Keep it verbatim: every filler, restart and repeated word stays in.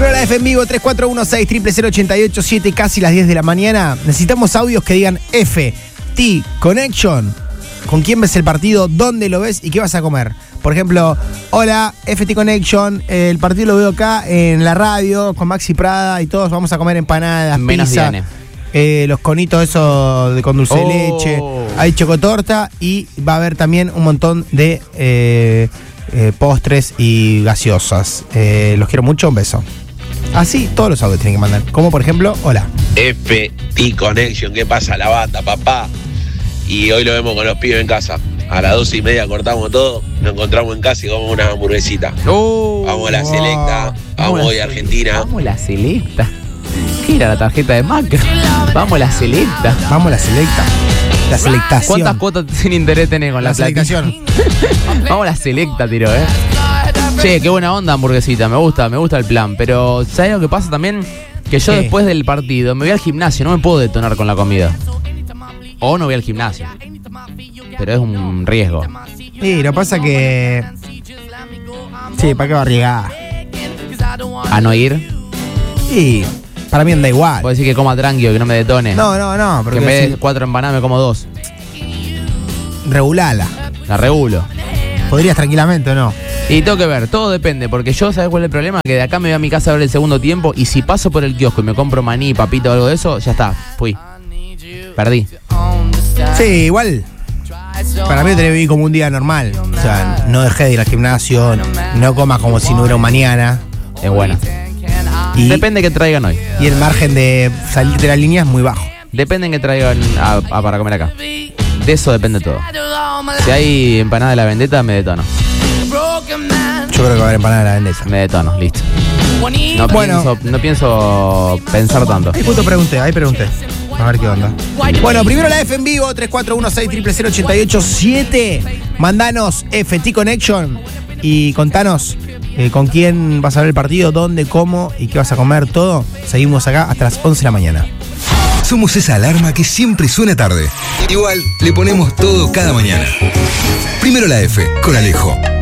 Primero la F en vivo, tres cuatro uno seis, cero cero cero ocho ocho siete, casi las diez de la mañana. Necesitamos audios que digan F T Connection. ¿Con quién ves el partido? ¿Dónde lo ves? ¿Y qué vas a comer? Por ejemplo, hola, F T Connection, el partido lo veo acá en la radio con Maxi Prada y todos vamos a comer empanadas, Menos pizza, Diane. eh, los conitos esos de con dulce de Oh. leche, hay chocotorta y va a haber también un montón de eh, eh, postres y gaseosas. Eh, los quiero mucho, un beso. Así, todos los audios tienen que mandar. Como por ejemplo, hola. F T Connection, ¿qué pasa la banda, papá? Y hoy lo vemos con los pibes en casa. A las doce y media cortamos todo, nos encontramos en casa y comemos una hamburguesita. Oh, Vamos a la wow. selecta, vamos a hoy la a Argentina. Vamos a la selecta. ¿Qué era la tarjeta de Macro? Vamos a la selecta. Vamos a la selecta. La selectación. ¿Cuántas cuotas sin interés tenés con la, La platita? selectación. Vamos a la selecta, tiro, eh. Che, qué buena onda hamburguesita, me gusta, me gusta el plan. Pero, ¿sabes lo que pasa también? Que yo ¿Qué? después del partido me voy al gimnasio, no me puedo detonar con la comida. O no voy al gimnasio. Pero es un riesgo. Sí, lo que pasa que. Sí, ¿para qué va a arriesgar? A no ir. Sí, para mí anda igual. Puedo decir que coma tranquilo, que no me detone. No, no, no, que porque en vez de si- cuatro empanadas me como dos. regulala. La regulo. Podrías tranquilamente o no. Y tengo que ver, todo depende, porque yo, ¿sabes cuál es el problema? Que de acá me voy a mi casa a ver el segundo tiempo y si paso por el kiosco y me compro maní, papito o algo de eso, ya está, fui. Perdí. Sí, igual. Para mí tenés que vivir como un día normal. O sea, no dejé de ir al gimnasio, no comas como si no hubiera un mañana. Es buena. Y, Depende que traigan hoy. y el margen de salir de la línea es muy bajo. Depende que traigan a- a- para comer acá. De eso depende todo. Si hay empanada de la vendetta, me detono. Yo creo que va a haber empanada de la vendetta. Me detono, listo. No, Bueno. pienso, no pienso pensar tanto. Ahí justo pregunté, ahí pregunté. A ver qué onda. Bueno, primero la F en vivo, tres cuatro uno seis, cero cero cero ocho ocho siete. Mandanos F T Connection y contanos eh, con quién vas a ver el partido, dónde, cómo y qué vas a comer, todo. Seguimos acá hasta las once de la mañana. Somos esa alarma que siempre suena tarde. Igual le ponemos todo cada mañana. Primero la F con Alejo.